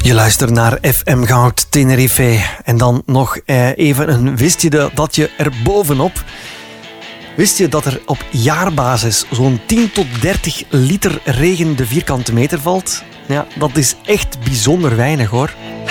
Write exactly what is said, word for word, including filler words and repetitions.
Je luistert naar F M Goud Tenerife. En dan nog eh, even een wist je de, dat je er bovenop... Wist je dat er op jaarbasis zo'n tien tot dertig liter regen de vierkante meter valt? Ja, dat is echt bijzonder weinig hoor.